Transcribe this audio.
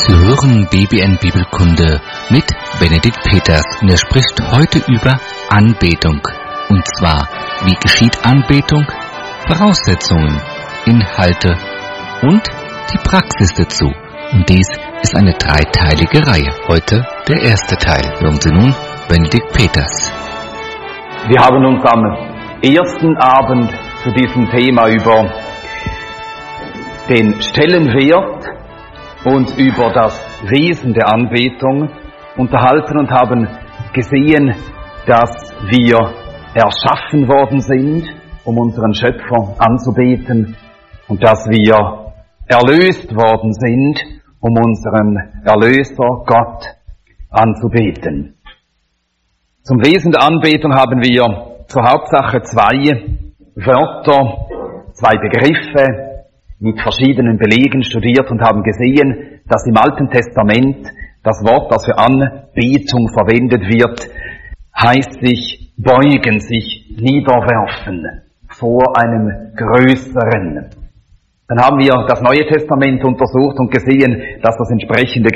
Sie hören BBN Bibelkunde mit Benedikt Peters und er spricht heute über Anbetung. Und zwar, wie geschieht Anbetung, Voraussetzungen, Inhalte und die Praxis dazu. Und dies ist eine dreiteilige Reihe. Heute der erste Teil. Hören Sie nun Benedikt Peters. Wir haben uns am ersten Abend zu diesem Thema über den Stellenwert und über das Wesen der Anbetung unterhalten und haben gesehen, dass wir erschaffen worden sind, um unseren Schöpfer anzubeten, und dass wir erlöst worden sind, um unseren Erlöser Gott anzubeten. Zum Wesen der Anbetung haben wir zur Hauptsache zwei Wörter, zwei Begriffe mit verschiedenen Belegen studiert und haben gesehen, dass im Alten Testament das Wort, das für Anbetung verwendet wird, heißt sich beugen, sich niederwerfen vor einem Größeren. Dann haben wir das Neue Testament untersucht und gesehen, dass das entsprechende